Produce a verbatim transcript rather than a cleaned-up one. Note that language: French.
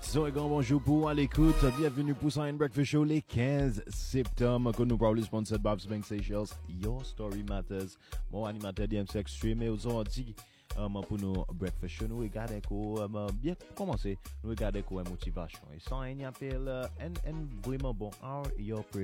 So, un grand bonjour pour à l'écoute. Bienvenue pour Science Breakfast Show les quinze septembre. Que nous parlons sponsored by Bank Seychelles. Your story matters. Mon animateur D M C Extreme et aujourd'hui, um, pour nous breakfast show, nous regardons quoi, um, bien commencer, nous regardons quoi motivation. Et ça, il y a un vraiment bon, are your